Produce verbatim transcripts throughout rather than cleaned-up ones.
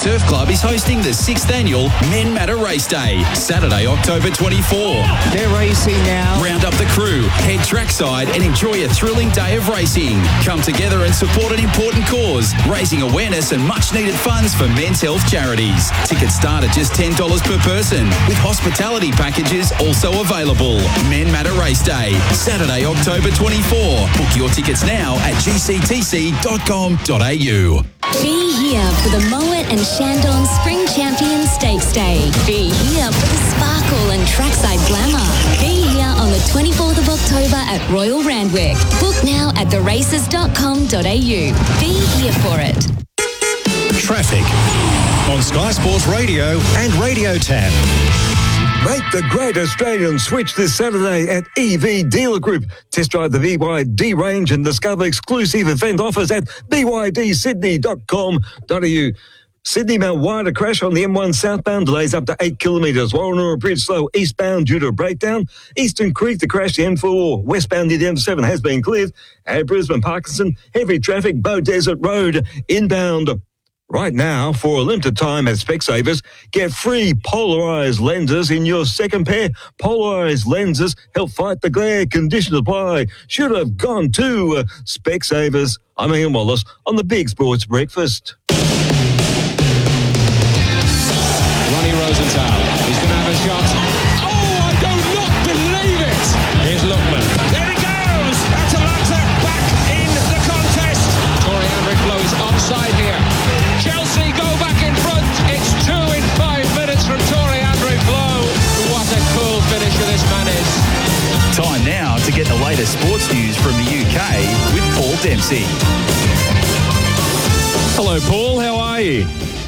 Surf Club is hosting the sixth annual Men Matter Race Day, Saturday, October twenty-fourth. They're racing now. Round up the crew, head trackside and enjoy a thrilling day of racing. Come together and support an important cause, raising awareness and much-needed funds for men's health charities. Tickets start at just ten dollars per person, with hospitality packages also available. Men Matter Race Day, Saturday, October twenty-fourth. Book your tickets now at g c t c dot com dot a u. Be here for the Mowat and Shandong Spring Champions Stakes Day. Be here for the sparkle and trackside glamour. Be here on the twenty-fourth of October at Royal Randwick. Book now at the races dot com dot a u. Be here for it. Traffic on Sky Sports Radio and Radio Tab. Make the great Australian switch this Saturday at E V Dealer Group. Test drive the B Y D range and discover exclusive event offers at b y d sydney dot com dot a u. Sydney Mount Wide, a crash on the M one southbound, delays up to eight kilometres. Warranora Bridge slow eastbound due to a breakdown. Eastern Creek, the crash, the M four westbound near the M seven has been cleared. At Brisbane Parkinson, heavy traffic, Bow Desert Road inbound. Right now, for a limited time at Specsavers, get free polarised lenses in your second pair. Polarised lenses help fight the glare. Conditions apply. Should have gone to uh, Specsavers. I'm Ian Wallace on the Big Sports Breakfast. Ronnie Rosenthal. He's going to have a shot. Oh, I do not believe it. Here's Lookman. There he goes. Atalanta back in the contest. Torrey Andrick is offside here. Chelsea go back in front. It's two in five minutes from Torrey Andrick Lowe. What a cool finisher this man is. Time now to get the latest sports news from the U K with Paul Dempsey. Hello, Paul. How are you?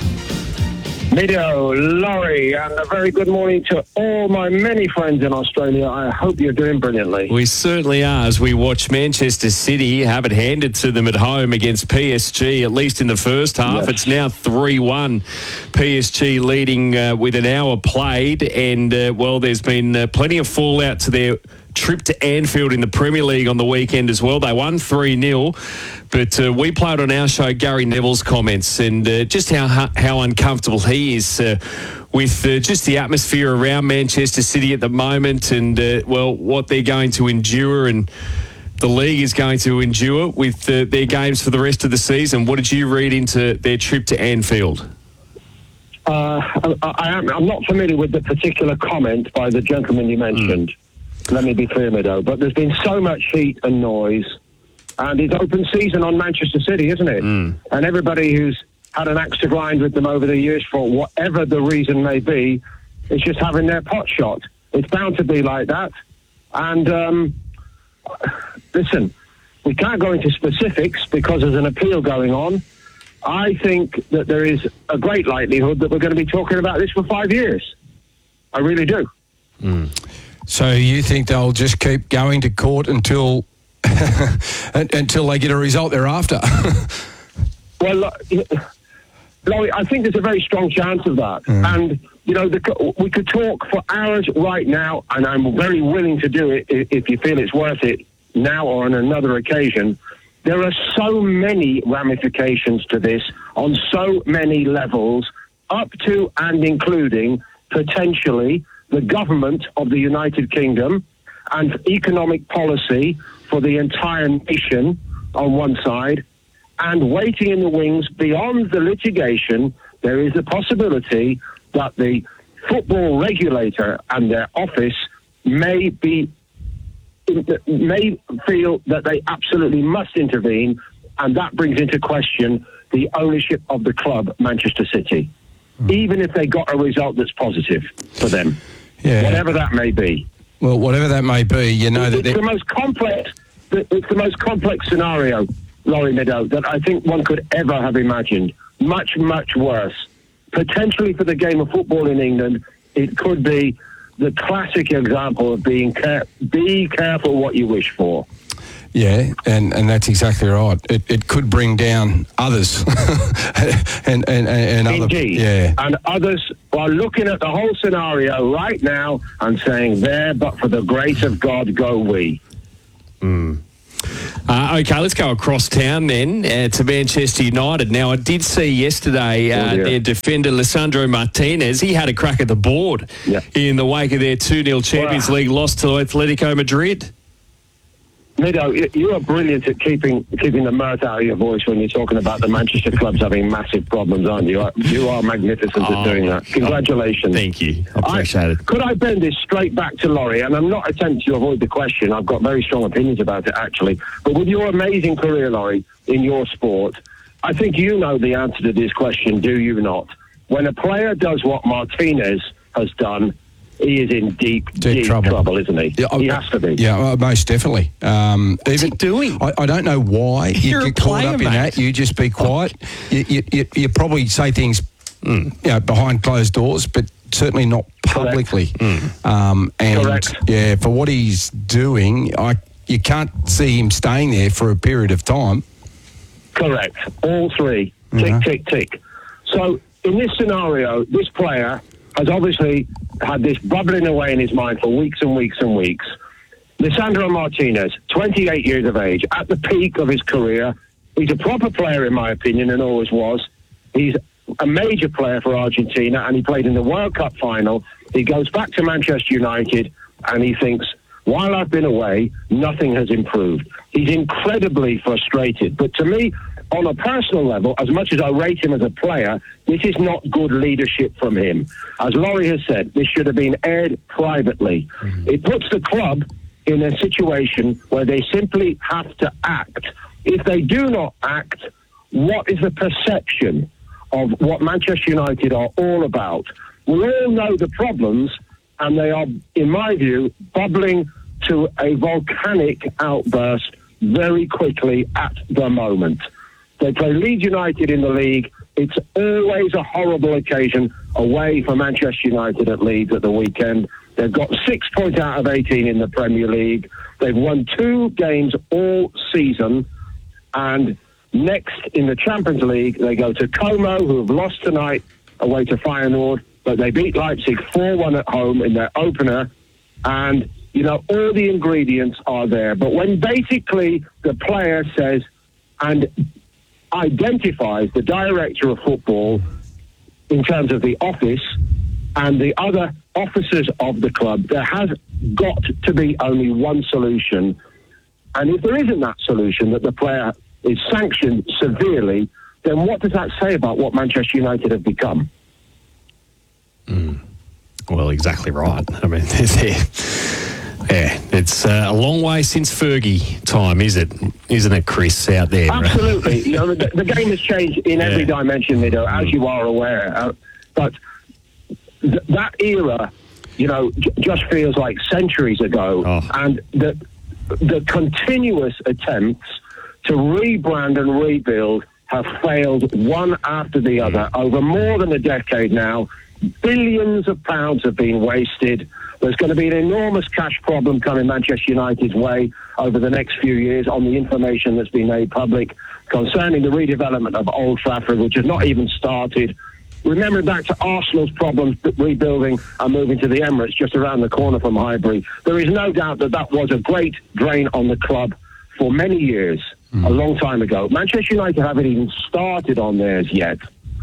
Mido, Laurie, and a very good morning to all my many friends in Australia. I hope you're doing brilliantly. We certainly are, as we watch Manchester City have it handed to them at home against P S G, at least in the first half. Yes. It's now three one. P S G leading uh, with an hour played, and, uh, well, there's been uh, plenty of fallout to their trip to Anfield in the Premier League on the weekend as well. They won three nil, but uh, we played on our show Gary Neville's comments and uh, just how how uncomfortable he is uh, with uh, just the atmosphere around Manchester City at the moment and, uh, well, what they're going to endure and the league is going to endure with uh, their games for the rest of the season. What did you read into their trip to Anfield? Uh, I, I am, I'm not familiar with the particular comment by the gentleman you mentioned. Mm. Let me be clear, Mido. But there's been so much heat and noise, and it's open season on Manchester City, isn't it? Mm. And everybody who's had an axe to grind with them over the years, for whatever the reason may be, is just having their pot shot. It's bound to be like that. And um, listen, we can't go into specifics because there's an appeal going on. I think that there is a great likelihood that we're going to be talking about this for five years. I really do. Mm. So you think they'll just keep going to court until until they get a result thereafter? Well, Laurie, I think there's a very strong chance of that. Mm. And, you know, the, we could talk for hours right now, and I'm very willing to do it if you feel it's worth it now or on another occasion. There are so many ramifications to this on so many levels, up to and including potentially the government of the United Kingdom and economic policy for the entire nation on one side, and waiting in the wings beyond the litigation, there is the possibility that the football regulator and their office may be may feel that they absolutely must intervene, and that brings into question the ownership of the club, Manchester City, mm. even if they got a result that's positive for them. Yeah. Whatever that may be. Well, whatever that may be, you know it's that it's the most complex. It's the most complex scenario, Laurie Mido, that I think one could ever have imagined. Much, much worse. Potentially for the game of football in England, it could be the classic example of being care- be careful what you wish for. Yeah, and, and that's exactly right. It it could bring down others, and and and other, indeed, yeah, and others are looking at the whole scenario right now and saying, "There, but for the grace of God, go we." Mm. Uh, okay, let's go across town then uh, to Manchester United. Now, I did see yesterday uh, oh, their defender, Lisandro Martinez, he had a crack at the board yeah. in the wake of their two nil Champions wow. League loss to Atletico Madrid. Mido, you are brilliant at keeping keeping the mirth out of your voice when you're talking about the Manchester clubs having massive problems, aren't you? You are magnificent oh, at doing that. Congratulations. Thank you. I appreciate I, it. Could I bend this straight back to Laurie? And I'm not attempting to avoid the question. I've got very strong opinions about it, actually. But with your amazing career, Laurie, in your sport, I think you know the answer to this question, do you not? When a player does what Martinez has done, he is in deep, deep, deep trouble. trouble, isn't he? Yeah, he has to be. Yeah, well, most definitely. Um, What's even, he doing? I, I don't know why you You're get a caught player, up in mate. that. You just be quiet. You, you, you, you probably say things mm. you know, behind closed doors, but certainly not publicly. Mm. Um, and Correct. yeah, for what he's doing, I you can't see him staying there for a period of time. Correct. All three. Tick, Yeah. tick, tick. So in this scenario, this player has obviously had this bubbling away in his mind for weeks and weeks and weeks. Lisandro Martinez, twenty-eight years of age, at the peak of his career. He's a proper player, in my opinion, and always was. He's a major player for Argentina, and he played in the World Cup final. He goes back to Manchester United, and he thinks, while I've been away, nothing has improved. He's incredibly frustrated. But to me, on a personal level, as much as I rate him as a player, this is not good leadership from him. As Laurie has said, this should have been aired privately. Mm-hmm. It puts the club in a situation where they simply have to act. If they do not act, what is the perception of what Manchester United are all about? We all know the problems, and they are, in my view, bubbling to a volcanic outburst very quickly at the moment. They play Leeds United in the league. It's always a horrible occasion away for Manchester United at Leeds at the weekend. They've got six points out of eighteen in the Premier League. They've won two games all season. And next in the Champions League, they go to Como, who have lost tonight away to Feyenoord. But they beat Leipzig four one at home in their opener. And, you know, all the ingredients are there. But when basically the player says and identifies the director of football in terms of the office and the other officers of the club, there has got to be only one solution. And if there isn't that solution, that the player is sanctioned severely, then what does that say about what Manchester United have become? Mm. Well, exactly right. I mean, they're, yeah, it's uh, a long way since Fergie time, is it? Isn't it, Chris, out there? Absolutely. You know, the, the game has changed in yeah. every dimension, Mido, as you are aware. Uh, but th- that era, you know, j- just feels like centuries ago. Oh. And the the continuous attempts to rebrand and rebuild have failed one after the other over more than a decade now. Billions of pounds have been wasted. There's going to be an enormous cash problem coming Manchester United's way over the next few years on the information that's been made public concerning the redevelopment of Old Trafford, which has not even started. Remember back to Arsenal's problems rebuilding and moving to the Emirates just around the corner from Highbury. There is no doubt that that was a great drain on the club for many years, mm. a long time ago. Manchester United haven't even started on theirs yet.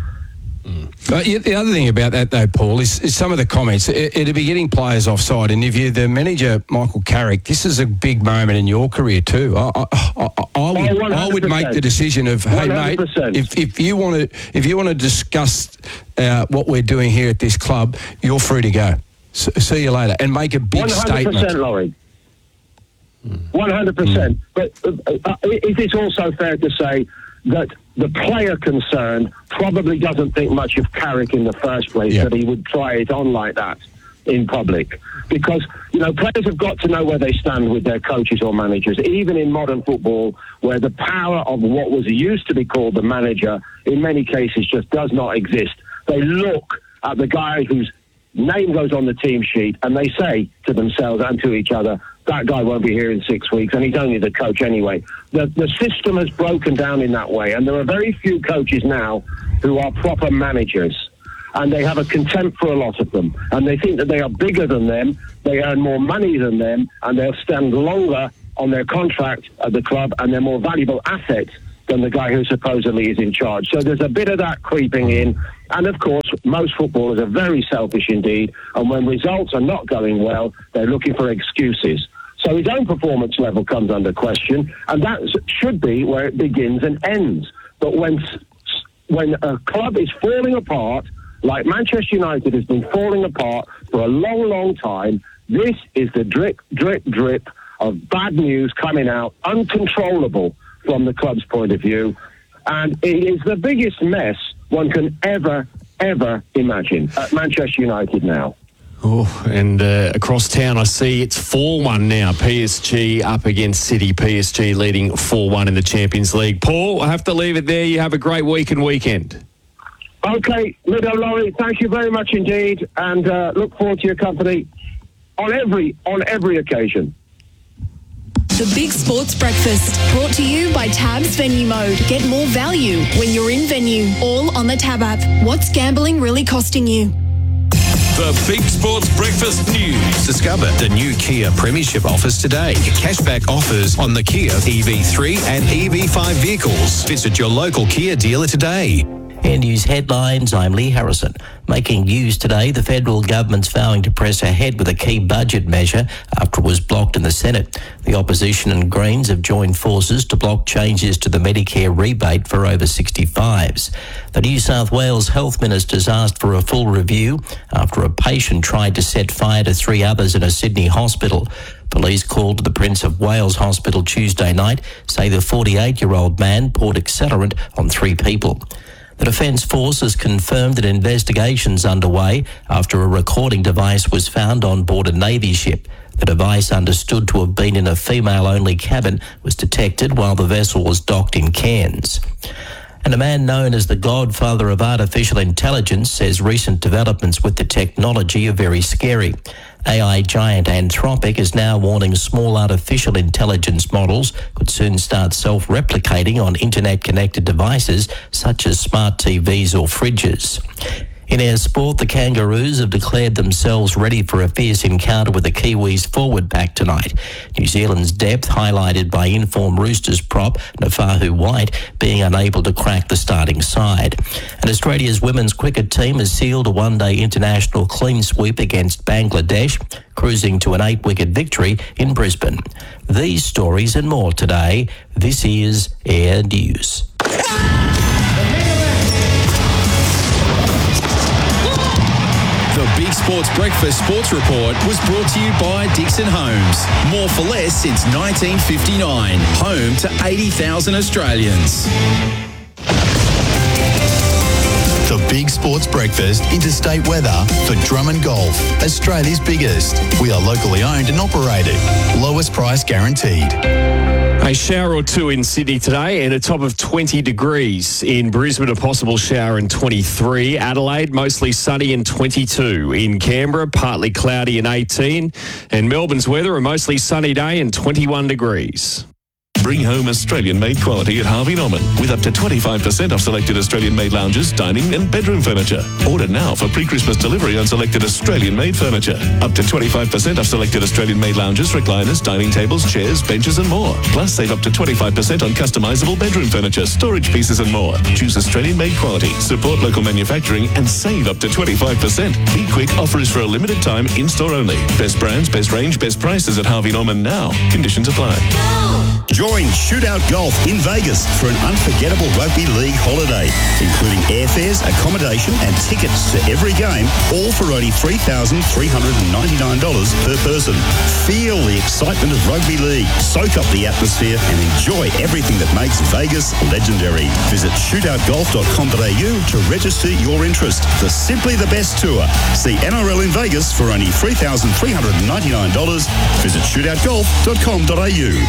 But the other thing about that, though, Paul, is, is some of the comments. It, it'd be getting players offside. And if you're the manager, Michael Carrick, this is a big moment in your career too. I, I, I, I, would, oh, I would make the decision of, hey, mate, if, if you want to if you want to discuss uh, what we're doing here at this club, you're free to go. S- see you later, and make a big one hundred percent statement. Laurie. one hundred percent. Mm. But uh, uh, is it also fair to say that the player concerned probably doesn't think much of Carrick in the first place, yeah. that he would try it on like that in public? Because, you know, players have got to know where they stand with their coaches or managers, even in modern football, where the power of what was used to be called the manager, in many cases, just does not exist. They look at the guy whose name goes on the team sheet and they say to themselves and to each other, that guy won't be here in six weeks, and he's only the coach anyway. The, the system has broken down in that way, and there are very few coaches now who are proper managers, and they have a contempt for a lot of them, and they think that they are bigger than them, they earn more money than them, and they'll stand longer on their contract at the club, and they're more valuable assets than the guy who supposedly is in charge. So there's a bit of that creeping in. And, of course, most footballers are very selfish indeed. And when results are not going well, they're looking for excuses. So his own performance level comes under question. And that should be where it begins and ends. But when, when a club is falling apart, like Manchester United has been falling apart for a long, long time, this is the drip, drip, drip of bad news coming out, uncontrollable from the club's point of view. And it is the biggest mess one can ever, ever imagine at Manchester United now. Oh, and uh, across town I see it's four one now. P S G up against City. P S G leading four one in the Champions League. Paul, I have to leave it there. You have a great week and weekend. Okay, Lido, Laurie, thank you very much indeed, and uh, look forward to your company on every on every occasion. The Big Sports Breakfast, brought to you by Tabs Venue Mode. Get more value when you're in venue, all on the Tab app. What's gambling really costing you? The Big Sports Breakfast News. Discover the new Kia Premiership offers today. Cashback offers on the Kia E V three and E V five vehicles. Visit your local Kia dealer today. Air News headlines, I'm Lee Harrison. Making news today, the federal government's vowing to press ahead with a key budget measure after it was blocked in the Senate. The opposition and Greens have joined forces to block changes to the Medicare rebate for over sixty-fives. The New South Wales Health Minister's asked for a full review after a patient tried to set fire to three others in a Sydney hospital. Police called to the Prince of Wales Hospital Tuesday night, say the forty-eight-year-old man poured accelerant on three people. The Defence Force has confirmed that investigations underway after a recording device was found on board a Navy ship. The device, understood to have been in a female-only cabin, was detected while the vessel was docked in Cairns. And a man known as the godfather of artificial intelligence says recent developments with the technology are very scary. A I giant Anthropic is now warning small artificial intelligence models could soon start self-replicating on internet-connected devices such as smart T Vs or fridges. In our sport, the Kangaroos have declared themselves ready for a fierce encounter with the Kiwis forward pack tonight. New Zealand's depth highlighted by informed Roosters prop Nafahu White being unable to crack the starting side. And Australia's women's cricket team has sealed a one-day international clean sweep against Bangladesh, cruising to an eight-wicket victory in Brisbane. These stories and more today. This is Air News. The Big Sports Breakfast Sports Report was brought to you by Dixon Homes. More for less since nineteen fifty-nine. Home to eighty thousand Australians. The Big Sports Breakfast interstate weather for Drummond Golf, Australia's biggest. We are locally owned and operated. Lowest price guaranteed. A shower or two in Sydney today and a top of twenty degrees. In Brisbane, a possible shower in twenty-three. Adelaide, mostly sunny and twenty-two. In Canberra, partly cloudy and eighteen. And Melbourne's weather, a mostly sunny day and twenty-one degrees. Bring home Australian-made quality at Harvey Norman with up to twenty-five percent off selected Australian-made lounges, dining and bedroom furniture. Order now for pre-Christmas delivery on selected Australian-made furniture. Up to twenty-five percent off selected Australian-made lounges, recliners, dining tables, chairs, benches and more. Plus, save up to twenty-five percent on customisable bedroom furniture, storage pieces and more. Choose Australian-made quality, support local manufacturing and save up to twenty-five percent. Be quick, offer is for a limited time, in-store only. Best brands, best range, best prices at Harvey Norman now. Conditions apply. Join Shootout Golf in Vegas for an unforgettable rugby league holiday, including airfares, accommodation and tickets to every game, all for only three thousand three hundred ninety-nine dollars per person. Feel the excitement of rugby league, soak up the atmosphere and enjoy everything that makes Vegas legendary. Visit shootout golf dot com dot a u to register your interest. The Simply the Best Tour. See N R L in Vegas for only three thousand three hundred ninety-nine dollars. Visit shootout golf dot com dot a u.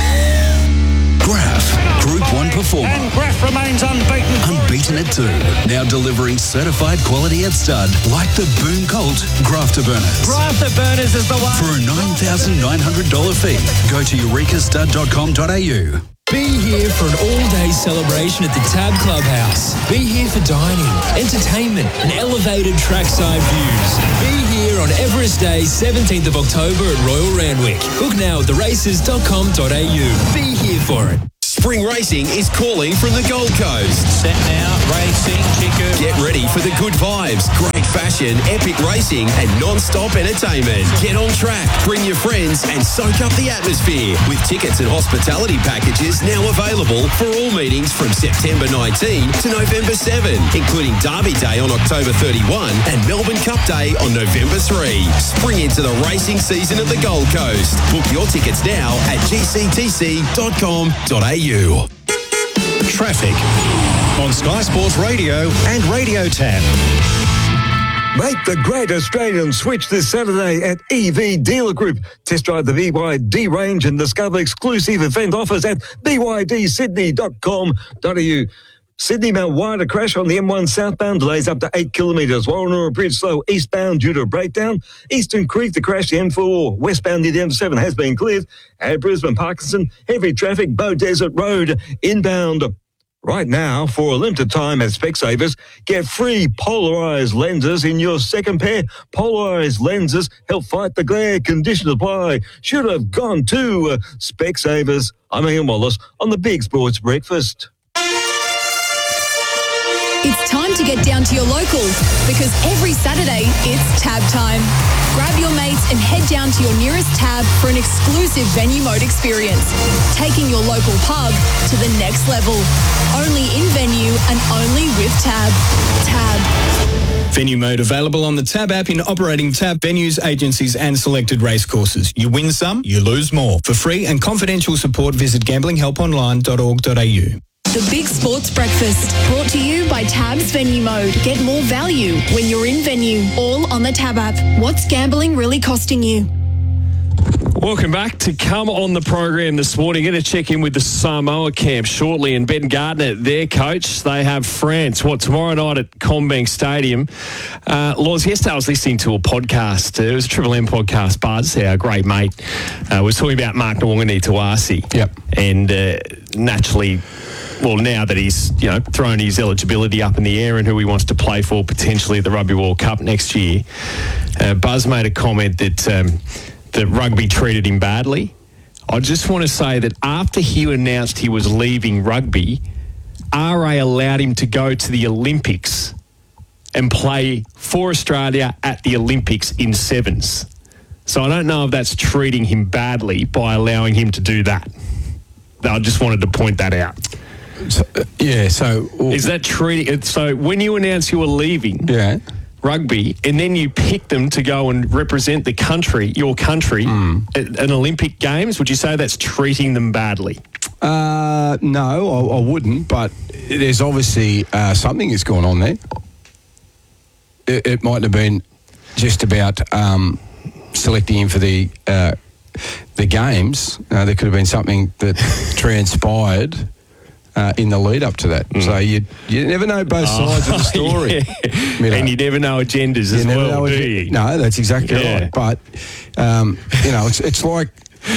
Graf, Group one performer. And Graf remains unbeaten. Unbeaten at two. Now delivering certified quality at stud, like the Boom Colt Grafterburners. Grafterburners is the one. For a nine thousand nine hundred dollars fee, go to eureka stud dot com dot a u. Be here here for an all-day celebration at the Tab Clubhouse. Be here for dining, entertainment and elevated trackside views. Be here on Everest Day, seventeenth of October at Royal Randwick. Book now at the races dot com dot a u. Be here for it. Spring Racing is calling from the Gold Coast. Set now, racing, chicken. Get ready for the good vibes, great fashion, epic racing and non-stop entertainment. Get on track, bring your friends and soak up the atmosphere with tickets and hospitality packages now available for all meetings from September nineteenth to November seventh, including Derby Day on October thirty-first and Melbourne Cup Day on November third. Spring into the racing season at the Gold Coast. Book your tickets now at g c t c dot com dot a u. Traffic on Sky Sports Radio and Radio Tab. Make the great Australian switch this Saturday at E V Dealer Group. Test drive the B Y D range and discover exclusive event offers at b y d sydney dot com dot a u. Sydney Mount Wide, a crash on the M one southbound, delays up to eight kilometres. Warranora Bridge slow eastbound due to a breakdown. Eastern Creek, the crash, the M four westbound near the M seven has been cleared. At Brisbane Parkinson, heavy traffic, Bow Desert Road inbound. Right now, for a limited time at Specsavers, get free polarised lenses in your second pair. Polarised lenses help fight the glare. Conditions apply. Should have gone to uh, Specsavers. I'm Ian Wallace on the Big Sports Breakfast. It's time to get down to your local because every Saturday it's Tab time. Grab your mates and head down to your nearest Tab for an exclusive venue mode experience, taking your local pub to the next level. Only in venue and only with Tab. Tab. Venue mode available on the Tab app in operating Tab venues, agencies and selected racecourses. You win some, you lose more. For free and confidential support, visit gambling help online dot org dot a u. The Big Sports Breakfast, brought to you by Tab's Venue Mode. Get more value when you're in venue, all on the Tab app. What's gambling really costing you? Welcome back. To come on the program this morning, going to check in with the Samoa camp shortly, and Ben Gardner, their coach. They have France, what, tomorrow night at Combank Stadium. Uh, Laws, yesterday I was listening to a podcast. It was a Triple M podcast. Buzz, our great mate, uh, was talking about Mark Nwangani-Tawasi. Yep. And uh, naturally, well, now that he's, you know, thrown his eligibility up in the air and who he wants to play for potentially at the Rugby World Cup next year, uh, Buzz made a comment that um, that rugby treated him badly. I just want to say that after he announced he was leaving rugby, R A allowed him to go to the Olympics and play for Australia at the Olympics in sevens. So I don't know if that's treating him badly by allowing him to do that. I just wanted to point that out. So, uh, yeah, so... Well, is that treating... So when you announce you were leaving yeah. rugby and then you pick them to go and represent the country, your country, mm. at an Olympic Games, would you say that's treating them badly? Uh, no, I, I wouldn't, but there's obviously uh, something that's gone on there. It, it might have been just about um, selecting him for the... Uh, the games. Uh, there could have been something that transpired uh, in the lead up to that. Mm. So you you never know both sides oh, of the story. Yeah. You know. And you never know agendas you as never well, know do ag- you? No, that's exactly yeah. right. But, um, you know, it's, it's like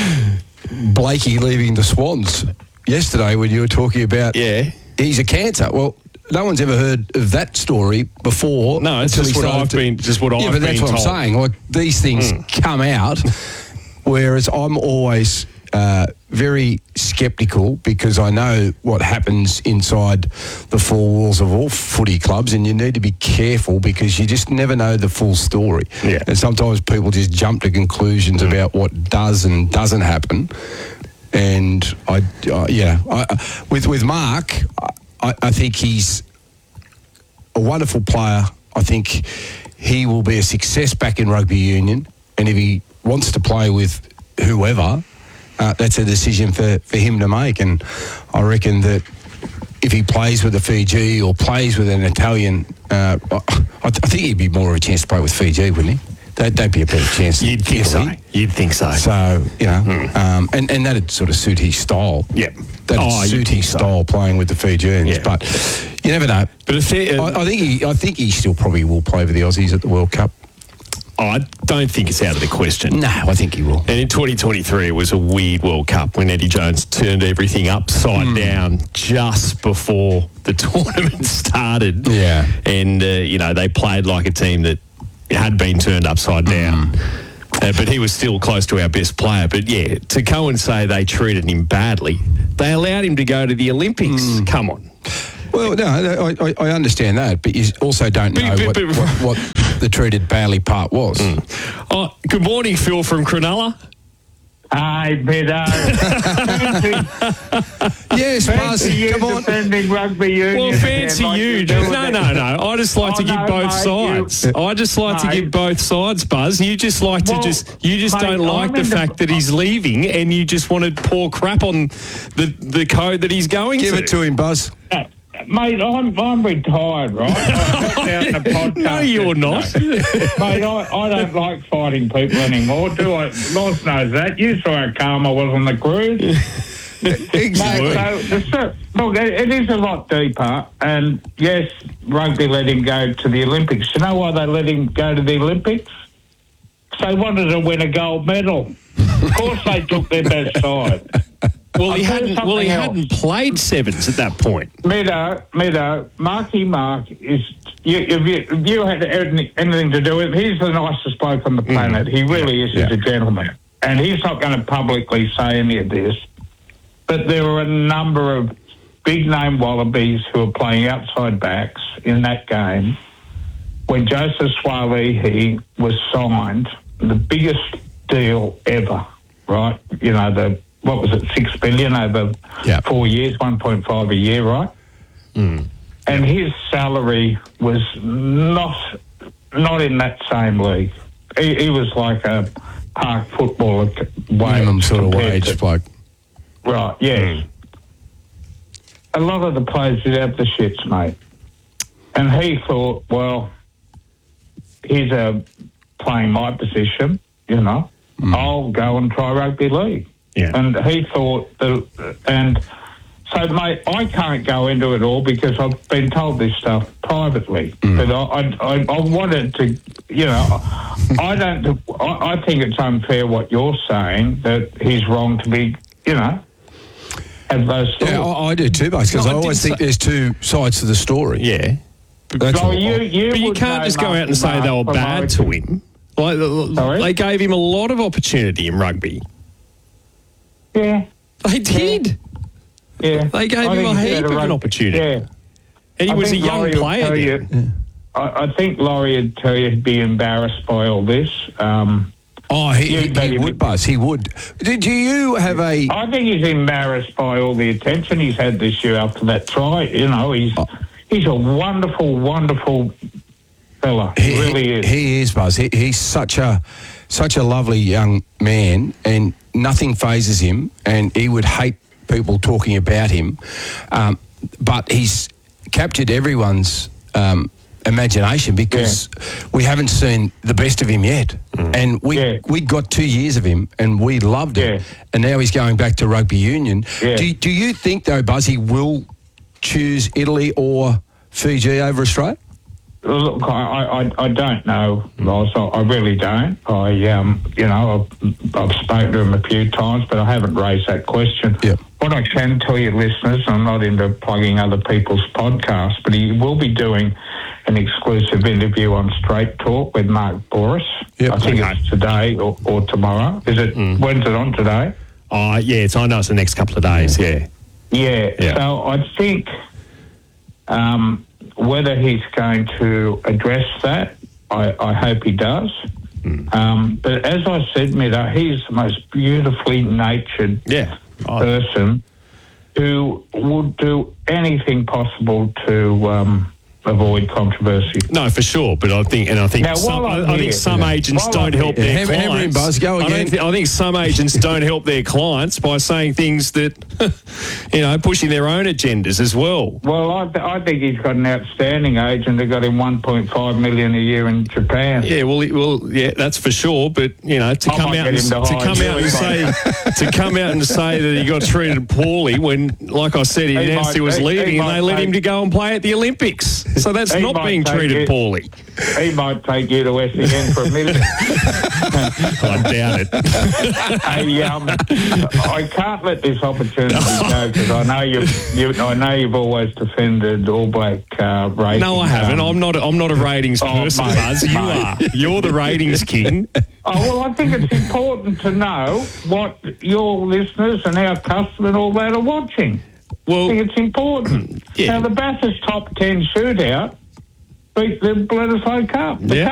Blakey leaving the Swans yesterday when you were talking about yeah. he's a cancer. Well, no one's ever heard of that story before. No, it's just what I've to, been just what yeah, I've but been that's what told. I'm saying. Like, these things mm. come out. Whereas I'm always uh, very sceptical because I know what happens inside the four walls of all footy clubs, and you need to be careful because you just never know the full story. Yeah. And sometimes people just jump to conclusions mm. about what does and doesn't happen. And I, uh, yeah, I, with with Mark, I, I think he's a wonderful player. I think he will be a success back in rugby union, and if he wants to play with whoever, uh, that's a decision for, for him to make. And I reckon that if he plays with the Fiji or plays with an Italian, uh, I, I think he'd be more of a chance to play with Fiji, wouldn't he? That'd, that'd be a better chance. You'd think Italy. so. You'd think so. So, you know, mm. um, and, and that'd sort of suit his style. Yep. That'd oh, suit his so. style playing with the Fijians. Yeah. But you never know. But if uh, I, I think he, I think he still probably will play for the Aussies at the World Cup. I, I don't think it's out of the question. No, I think he will. And in twenty twenty-three, it was a weird World Cup when Eddie Jones turned everything upside mm. down just before the tournament started. Yeah. And, uh, you know, they played like a team that had been turned upside down. Mm. Uh, but he was still close to our best player. But, yeah, to go and say they treated him badly, they allowed him to go to the Olympics. Mm. Come on. Well, no, I, I, I understand that, but you also don't know but, but, what, what, what the treated badly part was. Mm. Oh, good morning, Phil from Cronulla. Hi, Peter. Yes, Buzz, you come on. defending rugby union. Well, fancy like you. you No, no, no. I just like oh, to give no, both mate, sides. You, I just like mate. to give both sides, Buzz. You just like well, to just, you just mate, don't like I'm the the, fact that he's leaving and you just want to pour crap on the, the code that he's going give to. Give it to him, Buzz. Uh, Mate, I'm I'm retired, right? I down the podcast no, you're not. Mate, I, I don't like fighting people anymore, do I? Ross knows that. You saw how calm I was on the cruise. Exactly. Mate, so, look, it, it is a lot deeper, and yes, rugby let him go to the Olympics. You know why they let him go to the Olympics? Because they wanted to win a gold medal. Of course they took their best side. Well, he hadn't. Well, he else. hadn't played sevens at that point. Meadow, Meadow, Marky Mark is. You, if, you, if you had anything to do with him, he's the nicest bloke on the planet. Mm. He really is. Yeah. He's a gentleman, and he's not going to publicly say any of this. But there were a number of big name Wallabies who were playing outside backs in that game when Joseph Swalihi was signed, the biggest deal ever. Right? You know the. What was it, six billion over yep. four years, one point five a year, right? Mm. And his salary was not not in that same league. He, he was like a park footballer minimum sort of wage bloke. Right, yes. Mm. A lot of the players did have the shits, mate. And he thought, well, he's a playing my position, you know. Mm. I'll go and try rugby league. Yeah. And he thought that, and so, mate, I can't go into it all because I've been told this stuff privately. Mm. But I, I, I wanted to, you know, I don't, I, I think it's unfair what you're saying, that he's wrong to be, you know, have those thoughts. Yeah, I, I do too, because no, I, I always think say, there's two sides to the story. Yeah. That's so you, you but you can't just go out and say they were bad to him. Like, Sorry? They gave him a lot of opportunity in rugby. Yeah. They did. Yeah. They gave I him a heap of a an opportunity. Yeah. And he I was a young player. You, yeah. I, I think Laurie would tell you he'd be embarrassed by all this. Um, oh, he, he, he would, Buzz. He would. Do you have a... I think he's embarrassed by all the attention he's had this year after that try. You know, he's oh. he's a wonderful, wonderful fella. He, he really is. He is, Buzz. He, he's such a such a lovely young man, and nothing phases him, and he would hate people talking about him. Um, but he's captured everyone's um, imagination because yeah. we haven't seen the best of him yet. Mm. And we yeah. we got two years of him, and we loved him. Yeah. And now he's going back to rugby union. Yeah. Do, do you think, though, Buzz, he will choose Italy or Fiji over Australia? Look, I, I, I don't know, Ross. I, I really don't. I, um, you know, I've, I've spoken to him a few times, but I haven't raised that question. Yep. What I can tell you, listeners, I'm not into plugging other people's podcasts, but he will be doing an exclusive interview on Straight Talk with Mark Boris. Yep. I think okay. it's today or, or tomorrow. Is it? Mm. When's it on today? Oh, yeah, it's, I know it's the next couple of days, yeah. Yeah, yeah. So I think... Um, whether he's going to address that, I, I hope he does. Mm. Um, but as I said, Mita, he's the most beautifully natured yeah. oh. person who would do anything possible to um, avoid controversy. No, for sure. But I think, and I think now, some, I, I here, think some yeah. agents while don't I'm help here. their Hammer, clients. hammer in, Buzz, go I, again. don't th- I think some agents don't help their clients by saying things that, you know, pushing their own agendas as well. Well, I, th- I think he's got an outstanding agent that got him one point five million a year in Japan. Yeah, well, well, yeah, that's for sure. But you know, to I come out and, to, to come out and say to come out and say that he got treated poorly when, like I said, he, he announced might, he was he, leaving, he and they let him to go and play at the Olympics. So that's not being treated it. poorly. he might take you to West again for a million. I doubt it. Hey, um, I can't let this opportunity go because I know you've, you, I know you've always defended All Black uh, racing. No, I haven't. Um, I'm not. I'm not a ratings oh, person, mate, Buzz. You mate. are. You're the ratings king. Oh, well, I think it's important to know what your listeners and our customers and all that are watching. Well, I think it's important. Yeah. Now, the Bathurst top ten shootout beat the Bledisloe Cup. The Yeah.